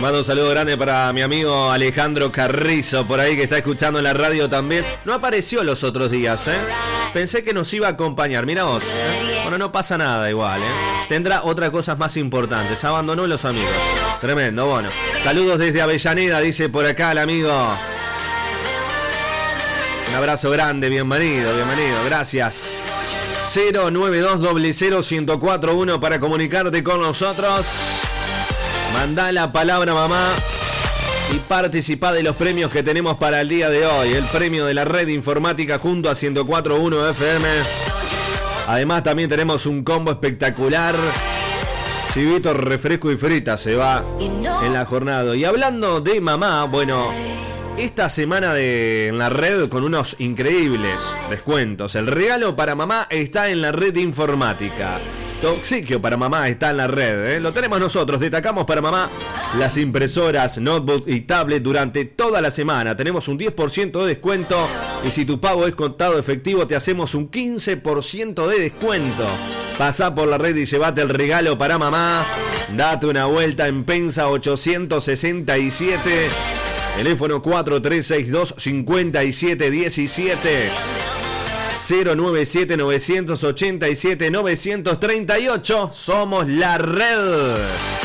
Le mando un saludo grande para mi amigo Alejandro Carrizo, por ahí que está escuchando en la radio también. No apareció los otros días, ¿eh? Pensé que nos iba a acompañar, mira vos. Bueno, no pasa nada igual, ¿eh? Tendrá otras cosas más importantes. Abandonó los amigos. Tremendo, bueno. Saludos desde Avellaneda, dice por acá el amigo. Un abrazo grande, bienvenido, gracias. 092001041 para comunicarte con nosotros. Mandá la palabra mamá y participá de los premios que tenemos para el día de hoy. El premio de la red informática junto a 104.1 FM. Además también tenemos un combo espectacular. Cibito, refresco y frita se va en la jornada. Y hablando de mamá, bueno, esta semana en la red con unos increíbles descuentos. El regalo para mamá está en la red informática. Tu obsequio para mamá está en la red, ¿eh? Lo tenemos nosotros. Destacamos para mamá las impresoras, notebooks y tablet durante toda la semana. Tenemos un 10% de descuento y si tu pago es contado efectivo te hacemos un 15% de descuento. Pasá por la red y llévate el regalo para mamá. Date una vuelta en Pensa 867. Teléfono 4362-5717. 097-987-938. Somos la red.